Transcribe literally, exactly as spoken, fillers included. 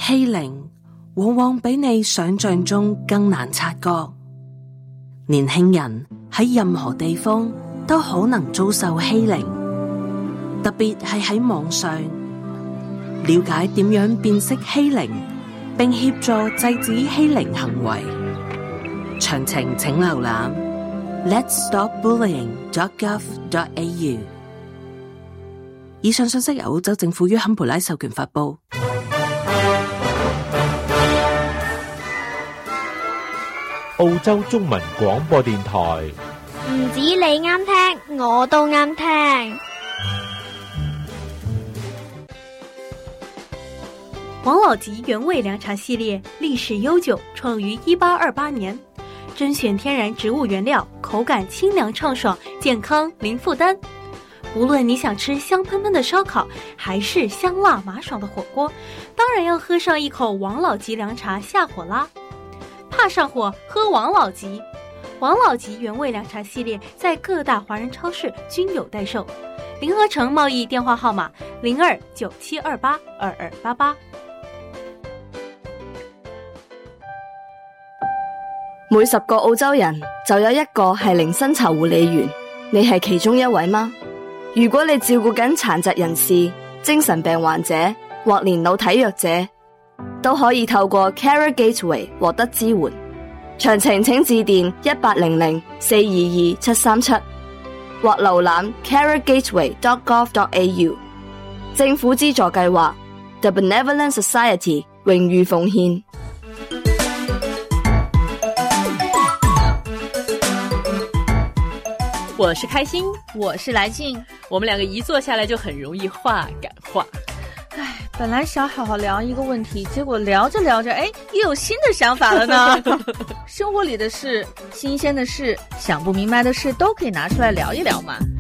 欺凌往往比你想象中更難察覺。年輕人喺任何地方都可能遭受欺凌，特別係喺網上。了解點樣辨識欺凌，並協助制止欺凌行為。詳情請瀏覽 lets stop bullying dot gov dot a u。 以上信息由澳洲政府於坎培拉授權發布。 澳洲中文廣播電台。 唔止你啱聽，我都啱聽。 王老吉原味涼茶系列歷史悠久，創於一八二八年，甄選天然植物原料，口感清涼暢爽，健康零負擔。無論你想吃香噴噴的燒烤，還是香辣麻爽的火鍋，當然要喝上一口王老吉涼茶下火啦。怕上火，喝王老吉。王老吉原味涼茶系列在各大華人超市均有代售。聯合城貿易電話號碼零二九七二八二二八八。 每十個澳洲人就有一個係零薪酬護理員，你係其中一位嗎？如果你照顧緊殘疾人士、精神病患者或年老體弱者，都可以透過 Carer Gateway 獲得支援。詳情請致電一八零零四二二七三七或瀏覽 carer gateway dot gov dot a u。 政府資助計劃 The Benevolent Society 榮譽奉獻。 我是開心，我是來靜，我們兩個一坐下來就很容易話趕話。 唉，本來想好好聊一個問題，結果聊着聊着，哎，又有新的想法了呢。生活裡的事，新鮮的事，想不明白的事都可以拿出來聊一聊嘛。